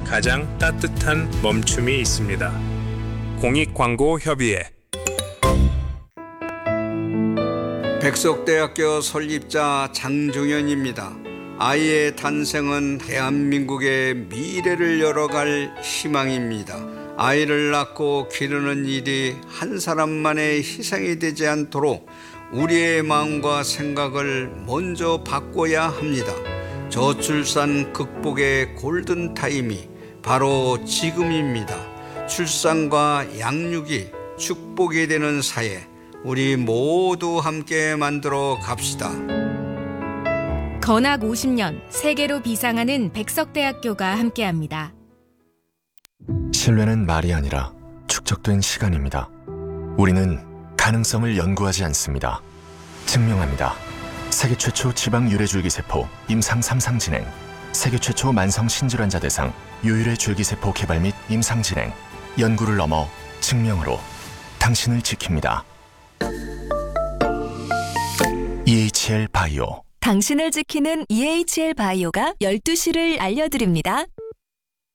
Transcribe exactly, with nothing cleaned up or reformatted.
가장 따뜻한 멈춤이 있습니다. 공익광고협의회. 백석대학교 설립자 장종현입니다. 아이의 탄생은 대한민국의 미래를 열어갈 희망입니다. 아이를 낳고 기르는 일이 한 사람만의 희생이 되지 않도록 우리의 마음과 생각을 먼저 바꿔야 합니다. 저출산 극복의 골든타임이 바로 지금입니다. 출산과 양육이 축복이 되는 사회, 우리 모두 함께 만들어 갑시다. 건학 오십 년 세계로 비상하는 백석대학교가 함께합니다. 신뢰는 말이 아니라 축적된 시간입니다. 우리는 가능성을 연구하지 않습니다. 증명합니다. 세계 최초 지방 유래줄기세포 임상 삼 상 진행, 세계 최초 만성 신질환자 대상 유일의 줄기세포 개발 및 임상 진행, 연구를 넘어 증명으로 당신을 지킵니다. 이에이치엘 바이오. 당신을 지키는 이에이치엘 바이오가 열두 시를 알려드립니다.